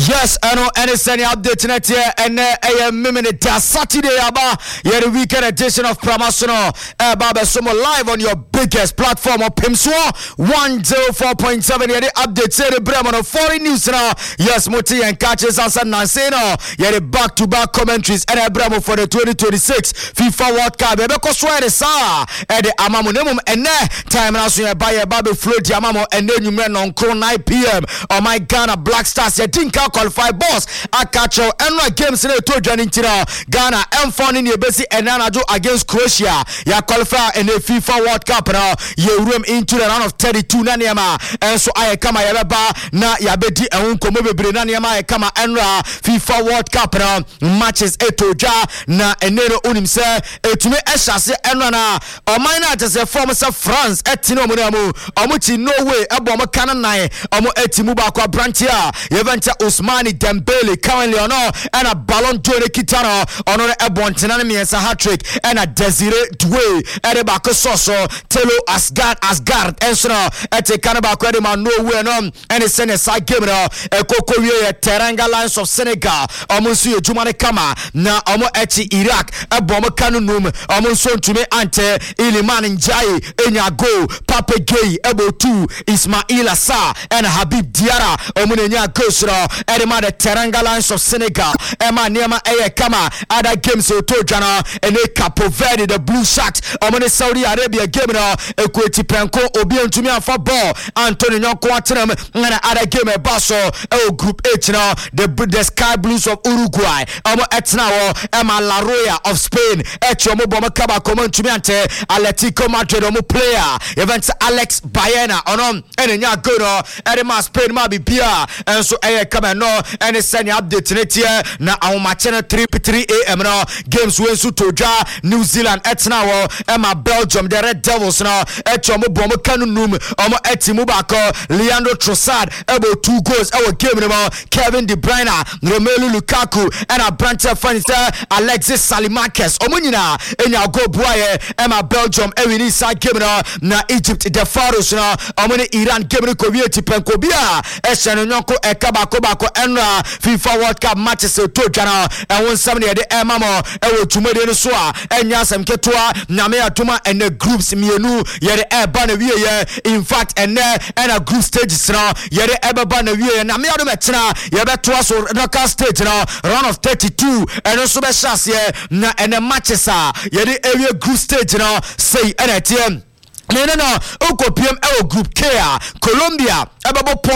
Yes, I know any update tonight here and a minute Saturday aba here the weekend edition of Pramasono Baba Somo live on your biggest platform of Pimswo 104.7 here the updates here the Bremen foreign news now. Yes, Moti and catches us and Nanseno here the back-to-back commentaries and a Bremen for the 2026 FIFA World Cup. Beko swear the sa and the Amamunum and time now so by a Baby Float Yamamo and then you men on 9 p.m. Oh my Ghana Black Stars you think qualify boss Akacho and games in the two joining Ghana and found in your basic and Nanajo against Croatia. Ya qualify in the FIFA World Cup now. You room into the round of 32 Nanyama and so I come Yababa na Yabedi and Unkomobe Nanyama Kama Enra FIFA World Cup now matches etoja na enero unimse etume eshase enra o minor just a former France etino munamu omuchi Norway ebo mo kanana omo etimu ba kwa branchia Yeventa Usmani Dembele currently on and a Ballon d'Or Kitano on Ebontinana Miensa hat-trick and a Desiree Doué and a Bako Soso Telo Asgard Ensona at a Canaba Credima Norway and a Senate side game a Kokoye Teranga Lions of Senegal Omusu Jumane Kama na Omo Echi Iraq a Bomber Kanunum Omuson to me Ante Iliman Njai Enyago Pape Gay Ebo 2 Ismail Assar and Habib Diarra Omunenya Gosra Edema the Teranga Lions of Senegal Emma Niema Eye Kama other games to Jana and a Capo Verde the Blue Sharks Omone Saudi Arabia game now Equity Penko Obion to me for ball Antonio Quatinum and other game a Basso Group H now the Sky Blues of Uruguay Omo Etnao Emma La Roya of Spain Echomo Bomakaba Common Tumiante Atletico Madrid Omo player events Alex Baena on and nya gono Edema Spain Mabi Bia and so come no and send update here na our channel 3 a.m. no games when su toja New Zealand etna Emma Belgium the Red Devils no echomo bomo kanunum omo etimu bako Leandro Trossard able 2 goals our game no Kevin De Bruyne Romelu Lukaku and a branch furniture Alexis Salimakes omunyina enya go boy Emma Belgium ewini side game no na Egypt the Pharaohs no omo Iran game no kobieti penkobia eseno nyonko ekabako enra FIFA World Cup matches to Jana and 170 the Emamo ewo tumede no so a enya asem ketua nyame atuma and the groups mienu ye the eba na wie in fact and a group stages now ye the eba na wie na me adom etena ye beto so knockout stage now round of 32 and also be chance ye na and the matches ye the area group stage now say NTM no Okopiem ewo group K Colombia ebabo